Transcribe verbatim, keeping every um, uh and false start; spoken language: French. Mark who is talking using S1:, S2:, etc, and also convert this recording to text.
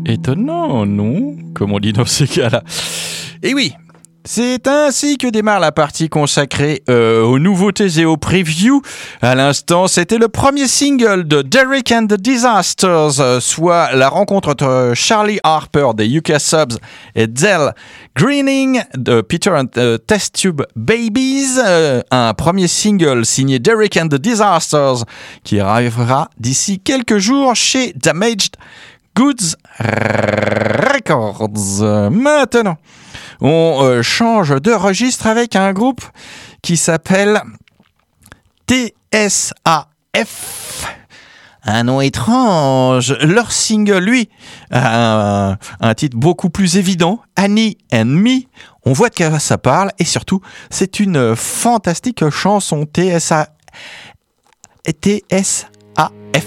S1: Étonnant, non? Comme on dit dans ces cas-là. Et oui, c'est ainsi que démarre la partie consacrée euh, aux nouveautés et aux previews. À l'instant, c'était le premier single de Derek and the Disasters, euh, soit la rencontre entre Charlie Harper des U K Subs et Dell Greening de Peter and the Test Tube Babies, euh, un premier single signé Derek and the Disasters qui arrivera d'ici quelques jours chez Damaged Goods Records. Maintenant, on euh, change de registre avec un groupe qui s'appelle T S A F. Un nom étrange. Leur single, lui, a un, un titre beaucoup plus évident, Annie and Me. On voit de quoi ça parle et surtout, c'est une fantastique chanson T S A T S